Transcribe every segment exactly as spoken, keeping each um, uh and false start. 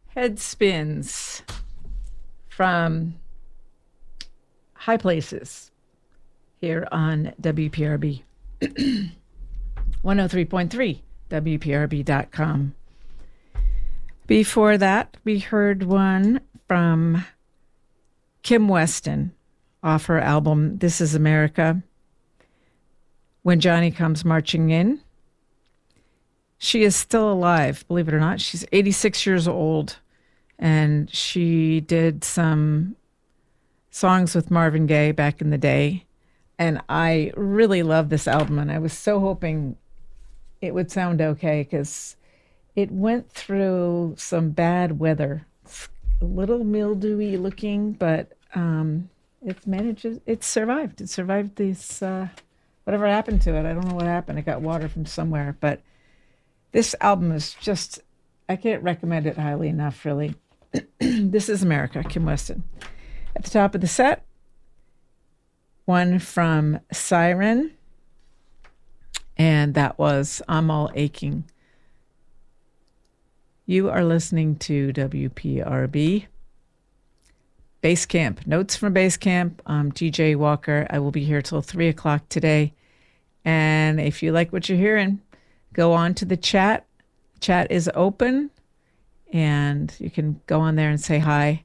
Head spins from high places here on W P R B. one oh three point three, W P R B dot com. Before that, we heard one from Kim Weston off her album This Is America, When Johnny Comes Marching In. She is still alive, believe it or not. She's eighty-six years old, and she did some songs with Marvin Gaye back in the day. And I really love this album, and I was so hoping it would sound okay because it went through some bad weather. It's a little mildewy looking, but um, it manages. It survived. It survived this. Uh, whatever happened to it, I don't know what happened. It got water from somewhere, but this album is just. I can't recommend it highly enough, really. This Is America, Kim Weston. At the top of the set, one from Siren, and that was I'm All Aching. You are listening to W P R B. Base Camp. Notes from Base Camp. I'm D J Walker. I will be here till three o'clock today. And if you like what you're hearing, go on to the chat. Chat is open, and you can go on there and say hi.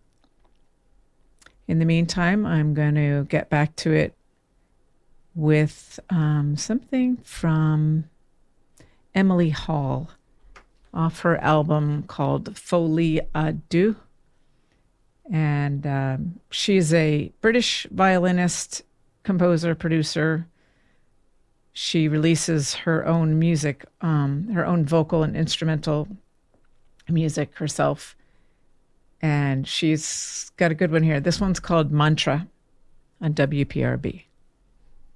In the meantime, I'm going to get back to it with um, something from Emily Hall off her album called Folie à Deux. And um, she's a British violinist, composer, producer. She releases her own music, um, her own vocal and instrumental music herself. And she's got a good one here. This one's called Mantra on W P R B.